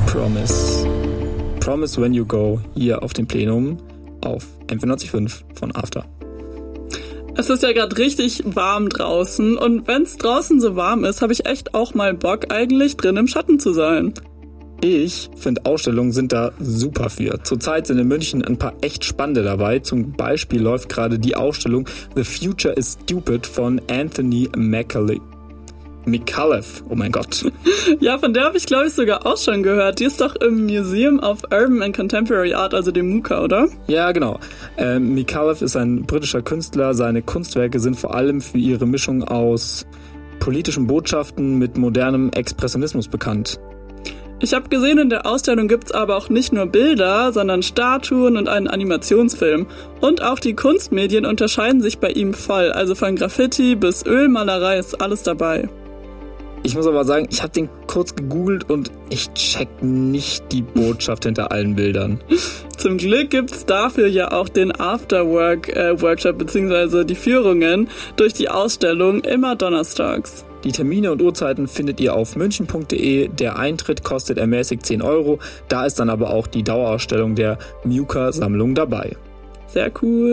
Promise. Promise When You Go, hier auf dem Plenum auf M94.5 von After. Es ist ja gerade richtig warm draußen und wenn es draußen so warm ist, habe ich echt auch mal Bock, eigentlich drin im Schatten zu sein. Ich finde, Ausstellungen sind da super für. Zurzeit sind in München ein paar echt spannende dabei. Zum Beispiel läuft gerade die Ausstellung The Future is Stupid von Anthony Micallef. Oh mein Gott. Ja, von der habe ich, glaube ich, sogar auch schon gehört. Die ist doch im Museum of Urban and Contemporary Art, also dem MUCA, oder? Ja, genau. Micallef ist ein britischer Künstler. Seine Kunstwerke sind vor allem für ihre Mischung aus politischen Botschaften mit modernem Expressionismus bekannt. Ich habe gesehen, in der Ausstellung gibt's aber auch nicht nur Bilder, sondern Statuen und einen Animationsfilm. Und auch die Kunstmedien unterscheiden sich bei ihm voll. Also von Graffiti bis Ölmalerei ist alles dabei. Ich muss aber sagen, ich habe den kurz gegoogelt und ich check nicht die Botschaft hinter allen Bildern. Zum Glück gibt's dafür ja auch den Afterwork-Workshop bzw. die Führungen durch die Ausstellung immer donnerstags. Die Termine und Uhrzeiten findet ihr auf münchen.de. Der Eintritt kostet ermäßigt 10 €. Da ist dann aber auch die Dauerausstellung der MUCA-Sammlung dabei. Sehr cool.